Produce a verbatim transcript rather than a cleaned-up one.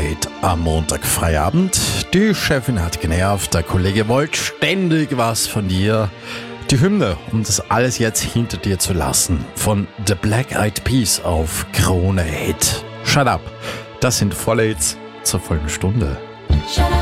Hit am Montag Feierabend. Die Chefin hat genervt, der Kollege wollte ständig was von dir. Die Hymne, um das alles jetzt hinter dir zu lassen, von The Black Eyed Peas auf Krone Hit. Shut up. Das sind volle Hits zur vollen Stunde.